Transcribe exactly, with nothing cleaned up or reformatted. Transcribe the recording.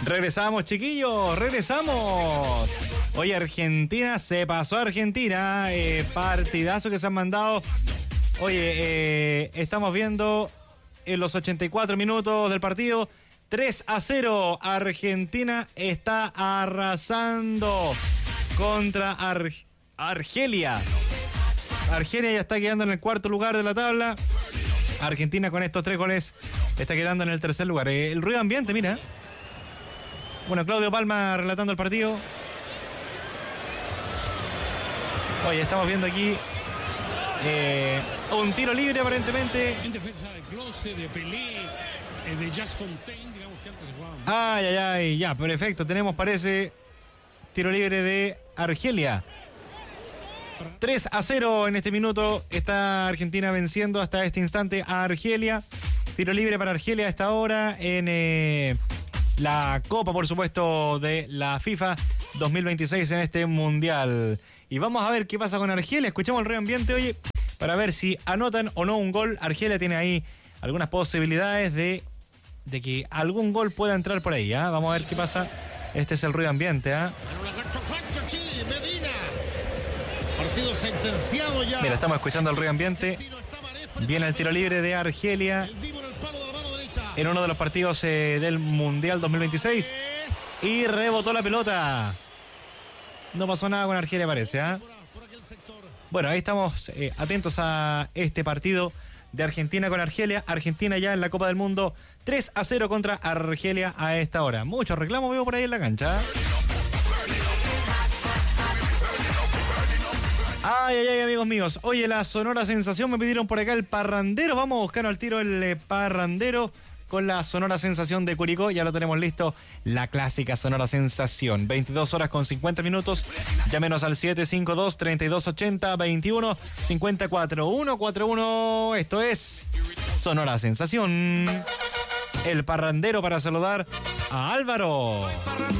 Regresamos, chiquillos, regresamos. Hoy Argentina, se pasó a Argentina, eh, partidazo que se han mandado. Oye, eh, estamos viendo en los ochenta y cuatro minutos del partido, tres a cero, Argentina está arrasando contra Ar- Argelia. Argelia ya está quedando en el cuarto lugar de la tabla. Argentina con estos tres goles está quedando en el tercer lugar. Eh, el ruido ambiente, mira. Bueno, Claudio Palma relatando el partido. Oye, estamos viendo aquí eh, un tiro libre aparentemente. En defensa de Klose, de Pelé, eh, de Just Fontaine, digamos que antes se jugaban. Ay, ay, ay, ya, perfecto. Tenemos, parece, tiro libre de Argelia. tres a cero en este minuto. Está Argentina venciendo hasta este instante a Argelia. Tiro libre para Argelia a esta hora en eh, la Copa, por supuesto, de la FIFA dos mil veintiséis en este Mundial. Y vamos a ver qué pasa con Argelia. Escuchemos el ruido ambiente, oye, para ver si anotan o no un gol. Argelia tiene ahí algunas posibilidades de, de que algún gol pueda entrar por ahí. ¿eh? Vamos a ver qué pasa. Este es el ruido ambiente. ¿eh? Partido sentenciado ya. Mira, estamos escuchando el ruido ambiente. Viene el tiro libre de Argelia en uno de los partidos eh, del Mundial dos mil veintiséis. Y rebotó la pelota. No pasó nada con Argelia, parece. ¿eh? Bueno, ahí estamos eh, atentos a este partido de Argentina con Argelia. Argentina ya en la Copa del Mundo. tres a cero contra Argelia a esta hora. Muchos reclamos veo por ahí en la cancha. Ay, ay, ay, amigos míos. Oye, la Sonora Sensación, me pidieron por acá el parrandero. Vamos a buscar al tiro el eh, parrandero con la Sonora Sensación de Curicó. Ya lo tenemos listo, la clásica Sonora Sensación. veintidós horas con cincuenta minutos. Llámenos al siete cinco dos, tres dos ocho cero, veintiuno cincuenta y cuatro, ciento cuarenta y uno. Esto es Sonora Sensación. El parrandero para saludar a Álvaro.